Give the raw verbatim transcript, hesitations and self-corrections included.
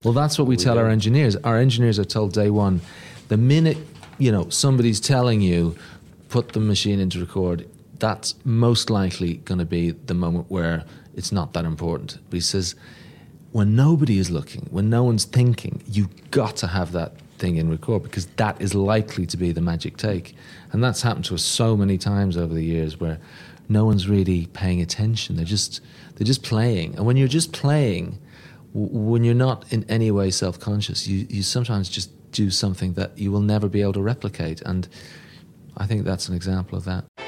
Well, that's what we, we tell don't. our engineers. Our engineers are told day one, the minute, you know, somebody's telling you, put the machine into record, that's most likely going to be the moment where it's not that important. But he says, when nobody is looking, when no one's thinking, you've got to have that thing in record, because that is likely to be the magic take. And that's happened to us so many times over the years, where no one's really paying attention. They're just they're just playing. And when you're just playing, w- when you're not in any way self-conscious, you, you sometimes just do something that you will never be able to replicate. And I think that's an example of that.